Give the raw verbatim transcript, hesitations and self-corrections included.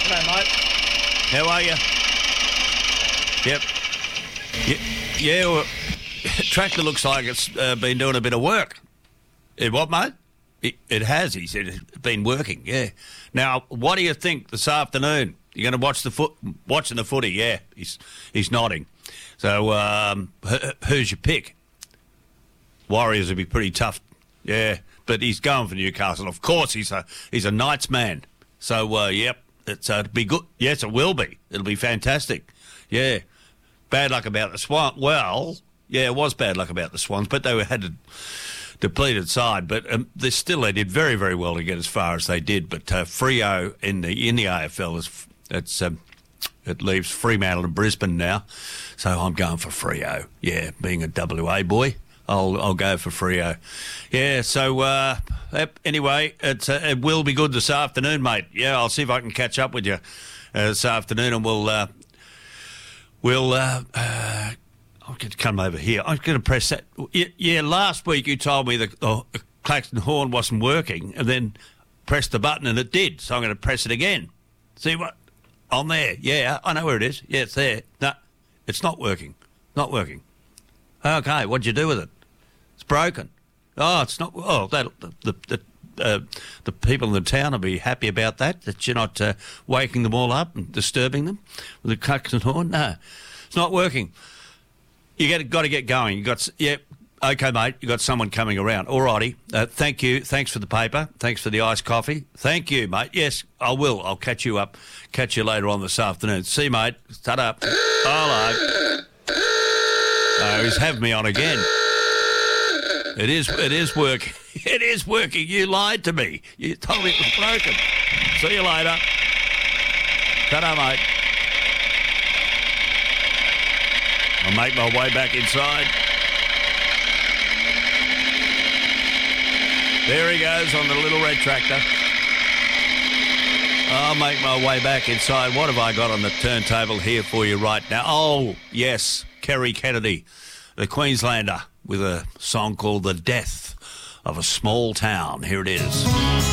G'day, mate. How are you? Yep. Yeah, yeah well, tractor looks like it's uh, been doing a bit of work. It what, mate? It, it has, he said. It's been working, yeah. Now, what do you think this afternoon? You're going to watch the foot, watching the footy? Yeah, he's he's nodding. So, um, who's your pick? Warriors would be pretty tough, yeah. But he's going for Newcastle. Of course, he's a he's a Knights man. So, uh, yep, it's uh, it'll be good. Yes, it will be. It'll be fantastic. Yeah. Bad luck about the Swans. Well, yeah, it was bad luck about the Swans, but they had a depleted side. But um, they still they did very, very well to get as far as they did. But uh, Freo in the in the A F L is it's um, it leaves Fremantle and Brisbane now. So I'm going for Freo. Yeah, being a W A boy. I'll I'll go for Freo. Yeah, so uh, anyway, it's, uh, it will be good this afternoon, mate. Yeah, I'll see if I can catch up with you uh, this afternoon, and we'll uh, we'll uh, uh, I'll get to come over here. I'm going to press that. Yeah, last week you told me the oh, Claxton horn wasn't working, and then pressed the button and it did. So I'm going to press it again. See what? On there. Yeah, I know where it is. Yeah, it's there. No, it's not working. Not working. Okay, what'd you do with it? It's broken. Oh, it's not. Oh, that the the uh, the people in the town will be happy about that. That you're not uh, waking them all up and disturbing them with the Claxton horn. No, it's not working. You get got to get going. You got yeah. Okay, mate. You got someone coming around. All righty. Uh, thank you. Thanks for the paper. Thanks for the iced coffee. Thank you, mate. Yes, I will. I'll catch you up. Catch you later on this afternoon. See you, mate. Shut up. Hello. Oh, he's having me on again. It is it is working. It is working. You lied to me. You told me it was broken. See you later. Ta-da, mate. I'll make my way back inside. There he goes on the little red tractor. I'll make my way back inside. What have I got on the turntable here for you right now? Oh, yes, Kerry Kennedy, the Queenslander, with a song called The Death of a Small Town. Here it is.